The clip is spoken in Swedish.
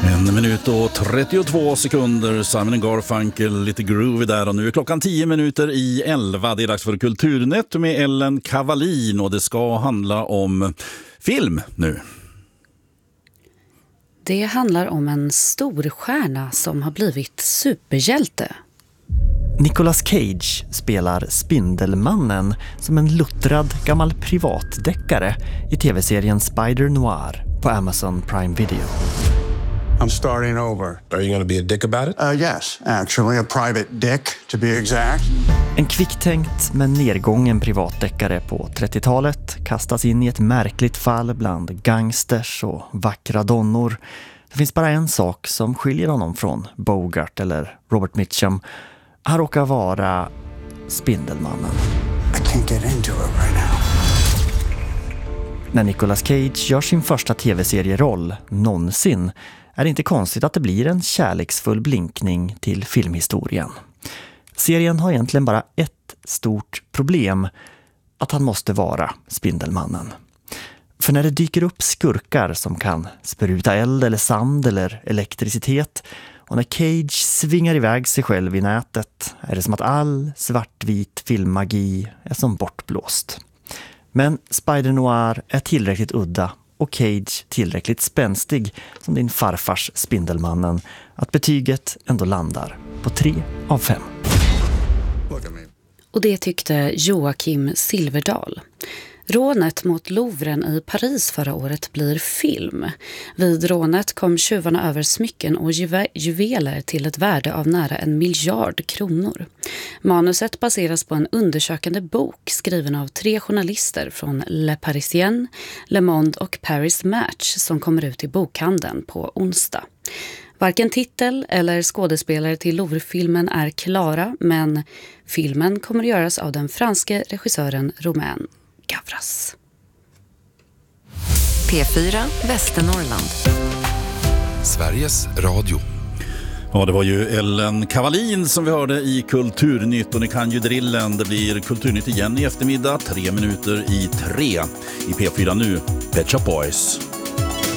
1 minut och 32 sekunder. Simon & Garfunkel, lite groovy där. Och nu är klockan 10 minuter i 11. Det är dags för Kulturnytt med Ellen Kavalin. Och det ska handla om film nu. Det handlar om en storstjärna som har blivit superhjälte. Nicolas Cage spelar Spindelmannen som en luttrad gammal privatdeckare i tv-serien Spider Noir på Amazon Prime Video. I'm starting over. Are you going to be a dick about it? Yes, actually, a private dick, to be exact. En kvicktänkt men nedgången privatdeckare på 30-talet kastas in i ett märkligt fall bland gangsters och vackra donnor. Det finns bara en sak som skiljer honom från Bogart eller Robert Mitchum. Han råkar vara Spindelmannen. I can't get into it right now. När Nicolas Cage gör sin första tv-serieroll någonsin är det inte konstigt att det blir en kärleksfull blinkning till filmhistorien. Serien har egentligen bara ett stort problem, att han måste vara Spindelmannen. För när det dyker upp skurkar som kan spruta eld eller sand eller elektricitet, och när Cage svingar iväg sig själv i nätet, är det som att all svartvit filmmagi är som bortblåst. Men Spider Noir är tillräckligt udda och Cage tillräckligt spänstig som din farfars Spindelmannen att betyget ändå landar på 3 av 5. Och det tyckte Joakim Silverdal. Rånet mot Louvren i Paris förra året blir film. Vid rånet kom tjuvarna över smycken och juveler till ett värde av nära 1 miljard kronor. Manuset baseras på en undersökande bok skriven av 3 journalister från Le Parisien, Le Monde och Paris Match som kommer ut i bokhandeln på onsdag. Varken titel eller skådespelare till Louvre-filmen är klara, men filmen kommer att göras av den franske regissören Romain Gavras. P4 Västernorrland. Sveriges Radio. Ja, det var ju Ellen Kavalin som vi hörde i Kulturnytt, och ni kan ju drillen. Det blir Kulturnytt igen i eftermiddag, 3 minuter i 3 i P4 nu. Pet Shop Boys.